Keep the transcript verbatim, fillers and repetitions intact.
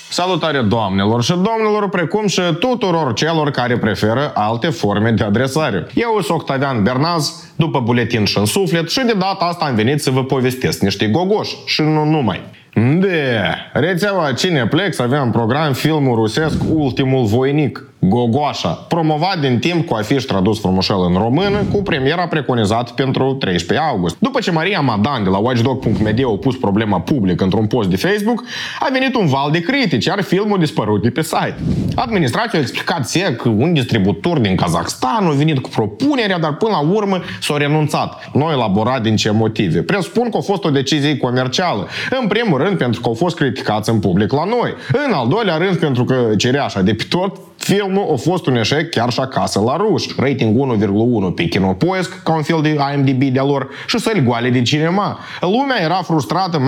Salutare doamnelor și domnilor, precum și tuturor celor care preferă alte forme de adresare. Eu sunt Octavian Bernaz, după buletin și în suflet, și de data asta am venit să vă povestesc niște gogoși și nu numai. De rețeaua Cineplex avea în program filmul rusesc Ultimul voinic, Gogoașa, promovat din timp cu afiș tradus frumușel în română, cu premiera preconizat pentru treisprezece august. După ce Maria Madan de la watchdog punct media a pus problema public într-un post de Facebook, a venit un val de critici, iar filmul a dispărut de pe site. Administrația a explicat sec că un distribuitor din Kazakhstan a venit cu propunerea, dar până la urmă s-a renunțat. Nu a elaborat din ce motive. Presupun că a fost o decizie comercială. În primul rând pentru că au fost criticați în public la noi. În al doilea rând pentru că cereașa de pe tot, filmul a fost un eșec chiar și acasă la ruși. Rating unu virgulă unu pe Kinopoisk, ca un fel de I M D B de-a lor, și săli goale de cinema. Lumea era frustrată